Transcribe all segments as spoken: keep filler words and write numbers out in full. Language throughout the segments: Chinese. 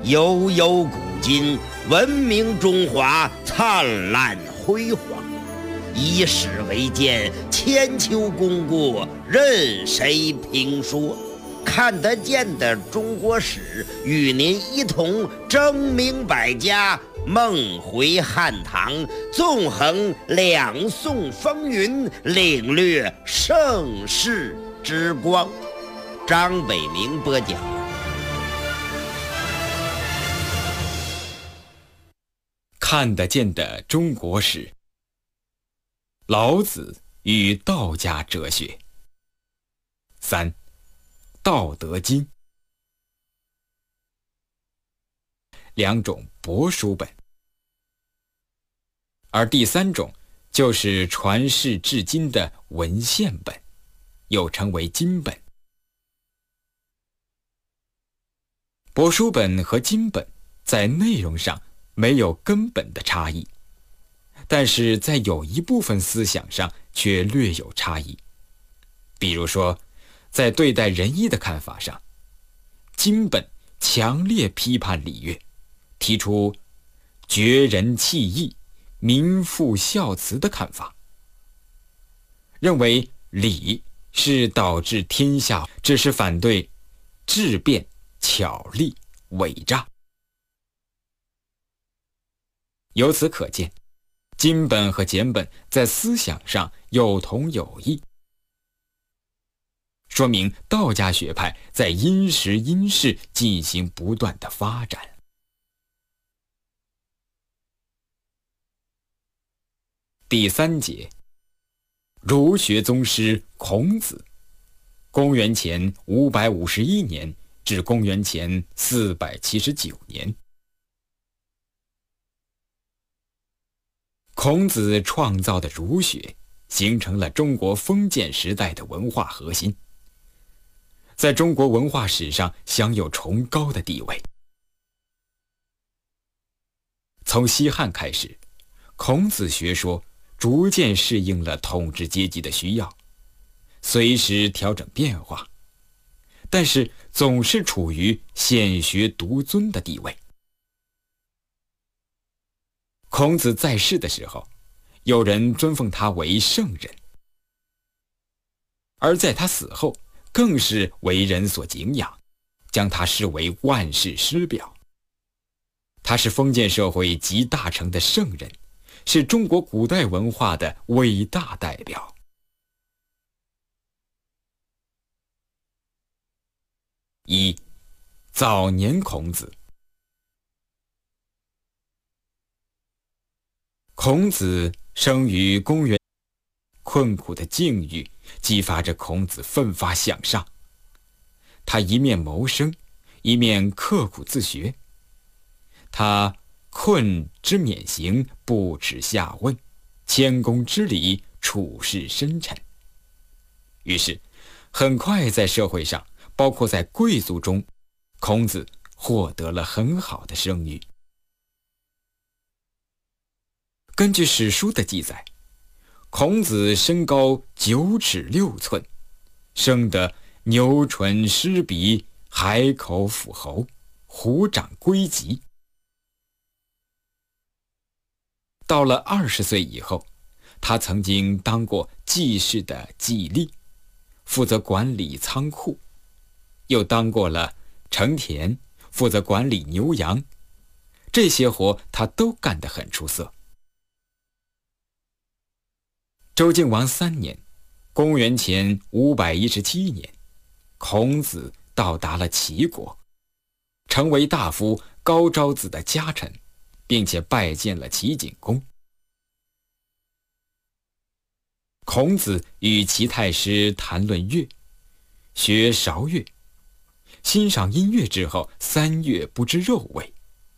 悠悠古今，文明中华灿烂辉煌。以史为鉴，千秋功过任谁评说。看得见的中国史，与您一同争鸣百家，梦回汉唐，纵横两宋风云，领略盛世之光。张伟明播讲。 看得见的中国史，老子与道家哲学。三，道德经。两种帛书本，而第三种就是传世至今的文献本，又称为经本。帛书本和经本在内容上没有根本的差异，但是在有一部分思想上却略有差异。比如说，在对待仁义的看法上，经本强烈批判礼乐，提出绝人弃义、民复孝慈的看法，认为礼是导致天下，这是反对质变、巧立、伪诈。由此可见，经本和简本在思想上有同有异，说明道家学派在因时因势进行不断的发展。第三节，儒学宗师孔子，公元前五百五十一年至公元前四百七十九年。孔子创造的儒学形成了中国封建时代的文化核心，在中国文化史上享有崇高的地位。从西汉开始，孔子学说逐渐适应了统治阶级的需要，随时调整变化，但是总是处于显学独尊的地位。孔子在世的时候，有人尊奉他为圣人，而在他死后，更是为人所敬仰，将他视为万世师表。他是封建社会集大成的圣人，是中国古代文化的伟大代表。一，早年孔子。孔子生于公元，困苦的境遇激发着孔子奋发向上。他一面谋生，一面刻苦自学。他困之免刑，不耻下问，谦恭之礼，处事深沉。于是很快在社会上，包括在贵族中，孔子获得了很好的声誉。根据史书的记载，孔子身高九尺六寸，生得牛唇狮鼻，海口腹喉，虎掌龟脊。到了二十岁以后，他曾经当过季氏的季历，负责管理仓库，又当过了成田，负责管理牛羊，这些活他都干得很出色。周敬王三年，公元前五百一十七年，孔子到达了齐国，成为大夫高昭子的家臣，并且拜见了齐景公。孔子与齐太师谈论乐，学韶乐，欣赏音乐之后，三月不知肉味。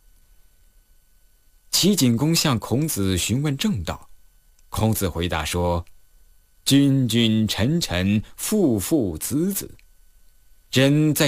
齐景公向孔子询问正道，孔子回答说：君君臣臣，父父子子，人在